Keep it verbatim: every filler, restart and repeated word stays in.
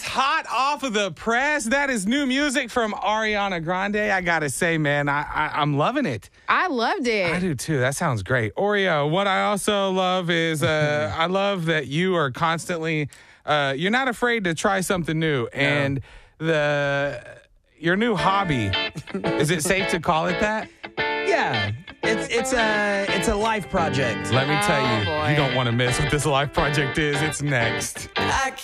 hot off of the press. That is new music from Ariana Grande. I got to say, man, I, I, I'm loving it. I loved it. I do too. That sounds great. Oreo, what I also love is uh, I love that you are constantly, uh, you're not afraid to try something new. And the your new hobby, is it safe to call it that? Yeah, it's it's a it's a life project. Let me tell Oh, you, boy. you don't want to miss what this life project is. It's next. I